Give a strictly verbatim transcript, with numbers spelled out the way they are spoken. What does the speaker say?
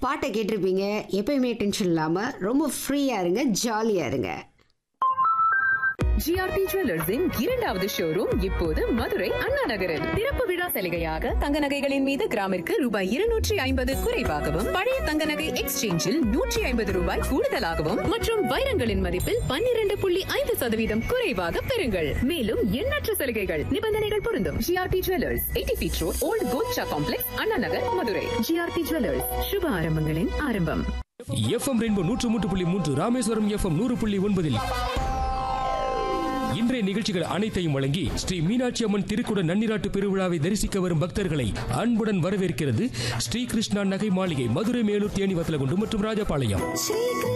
பாட்டை கேட்டிருப்பீங்க. எப்பயுமே டென்ஷன் இல்லாம ரொம்ப ஃப்ரீயா இருங்க, ஜாலியா இருங்க. ஜிஆர்டி ஜுவல்லர்ஸின் இரண்டாவது ஷோரூம் இப்போது மதுரை அண்ணா நகரில் திறப்பு விழா சலுகையாக தங்க நகைகளின் மீது கிராமிற்கு ரூபாய் இருநூற்றி ஐம்பது குறைவாகவும், பழைய தங்க நகை எக்ஸ்சேஞ்சில் நூற்றி ஐம்பது ரூபாய் கூடுதலாகவும் மற்றும் வைரங்களின் மதிப்பில் பன்னிரண்டு புள்ளி ஐந்து சதவீதம் குறைவாக பெறுங்கள். மேலும் எண்ணற்ற சலுகைகள், நிபந்தனைகள் பொருந்தும். GRT jewellers, eighty feet road, volt Golcha complex, Anna Nagar, Madurai. GRT jewellers, சுப ஆரம்பங்களின் ஆரம்பம். எஃப்எம் ரெயின்போ நூற்று மூன்று புள்ளி மூன்று, ராமேஸ்வரம் எஃப்எம் நூறு புள்ளி ஒன்பதில் இன்றைய நிகழ்ச்சிகள் அனைத்தையும் வழங்கி ஸ்ரீ மீனாட்சி அம்மன் திருக்குட நன்னிராட்டு பெருவிழாவை தரிசிக்க வரும் பக்தர்களை அன்புடன் வரவேற்கிறது ஸ்ரீ கிருஷ்ணா நகை மாளிகை, மதுரை, மேலூர், தேனி, வத்தலகுண்டு மற்றும் ராஜபாளையம்.